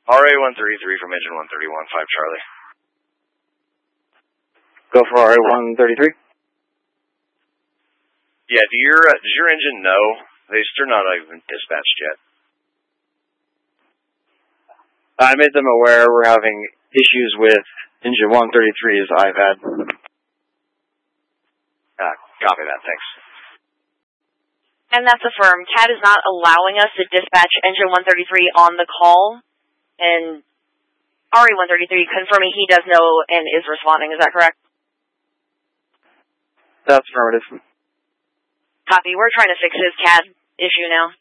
RA-133 from engine 131, 5 Charlie. Go for RA-133. Yeah, does your engine know? They're not even dispatched yet. I made them aware we're having issues with engine 133's IVAD. Copy that, thanks. And that's affirmed. CAD is not allowing us to dispatch engine 133 on the call. And RA-133 confirming he does know and is responding. Is that correct? That's affirmative. Copy. We're trying to fix his CAD issue now.